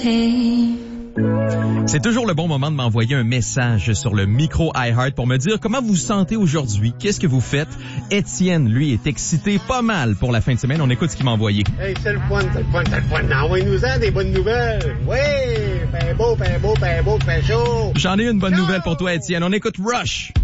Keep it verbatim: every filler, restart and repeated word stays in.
C'est toujours le bon moment de m'envoyer un message sur le micro iHeart pour me dire comment vous vous sentez aujourd'hui, qu'est-ce que vous faites. Étienne, lui, est excité pas mal pour la fin de semaine. On écoute ce qu'il m'a envoyé. Hey, c'est le fun, c'est le fun, c'est le fun. Envoyez-nous-en des bonnes nouvelles. Oui, ben beau, ben beau, ben beau, ben chaud. J'en ai une bonne nouvelle pour toi, Étienne. On écoute Rush.